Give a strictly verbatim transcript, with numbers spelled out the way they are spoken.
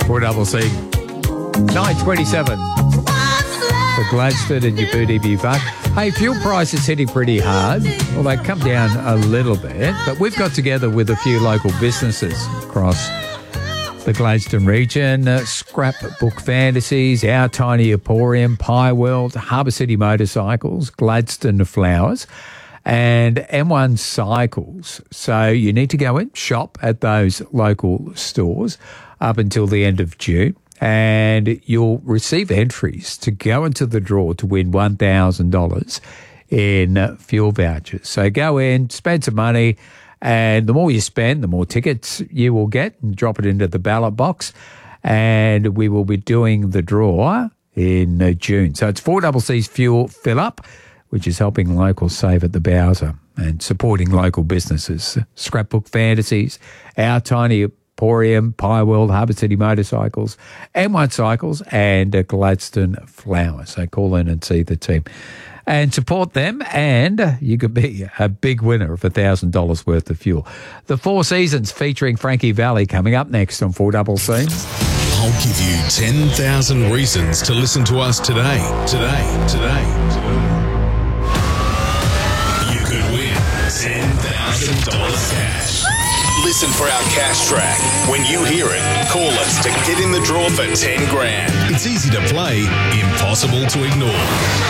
four double C. nine twenty-seven for Gladstone and your Booty B Buck. Hey, fuel prices hitting pretty hard. Well, they come down a little bit, but we've got together with a few local businesses across the Gladstone region, uh, Scrapbook Fantasies, Our Tiny Emporium, Pie World, Harbour City Motorcycles, Gladstone Flowers, and M one Cycles. So you need to go and shop at those local stores up until the end of June, and you'll receive entries to go into the draw to win one thousand dollars in uh, fuel vouchers. So go in, spend some money, and the more you spend, the more tickets you will get, and drop it into the ballot box. And we will be doing the draw in uh, June. So it's four double C's Fuel Fill Up, which is helping locals save at the Bowser and supporting local businesses. Scrapbook Fantasies, Our Tiny Emporium, Pie World, Harbour City Motorcycles, M one Cycles, and uh, Gladstone Flowers. So call in and see the team and support them, and you could be a big winner of one thousand dollars worth of fuel. The Four Seasons featuring Frankie Valli coming up next on four double C. I'll give you ten thousand reasons to listen to us today. Today, today, today. You could win ten thousand dollars cash. Listen for our cash track. When you hear it, call us to get in the draw for ten grand. It's easy to play, impossible to ignore.